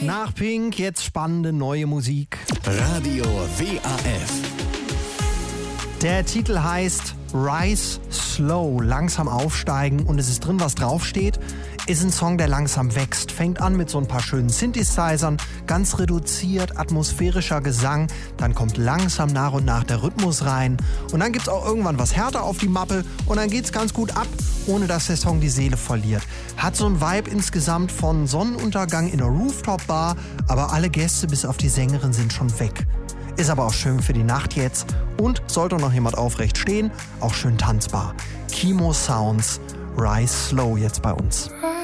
Nach Pink jetzt spannende neue Musik. Radio WAF. Der Titel heißt Rise Slow, langsam aufsteigen, und es ist drin, was draufsteht. Ist ein Song, der langsam wächst. Fängt an mit so ein paar schönen Synthesizern, ganz reduziert, atmosphärischer Gesang. Dann kommt langsam nach und nach der Rhythmus rein. Und dann gibt's auch irgendwann was härter auf die Mappe und dann geht's ganz gut ab, ohne dass der Song die Seele verliert. Hat so ein Vibe insgesamt von Sonnenuntergang in einer Rooftop-Bar, aber alle Gäste bis auf die Sängerin sind schon weg. Ist aber auch schön für die Nacht jetzt und sollte noch jemand aufrecht stehen, auch schön tanzbar. Kimo Sounds, Rise Slow jetzt bei uns.